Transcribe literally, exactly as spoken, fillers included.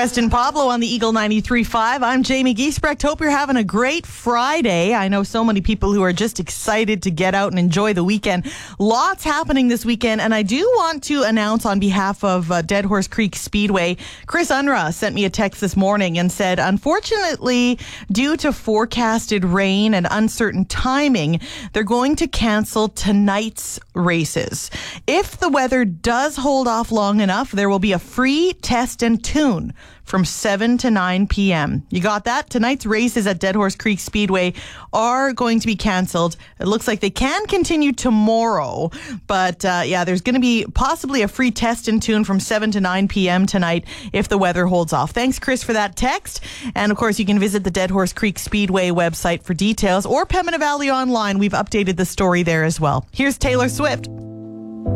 Preston Pablo on the Eagle ninety-three point five. I'm Jamie Giesbrecht. Hope you're having a great Friday. I know so many people who are just excited to get out and enjoy the weekend. Lots happening this weekend, and I do want to announce on behalf of uh, Dead Horse Creek Speedway, Chris Unruh sent me a text this morning and said, unfortunately, due to forecasted rain and uncertain timing, they're going to cancel tonight's races. If the weather does hold off long enough, there will be a free test and tune from seven to nine p.m. You got that? Tonight's races at Dead Horse Creek Speedway are going to be canceled. It looks like they can continue tomorrow, but uh, yeah, there's going to be possibly a free test and tune from seven to nine p.m. tonight if the weather holds off. Thanks, Chris, for that text. And of course, you can visit the Dead Horse Creek Speedway website for details, or Pembina Valley Online. We've updated the story there as well. Here's Taylor Swift.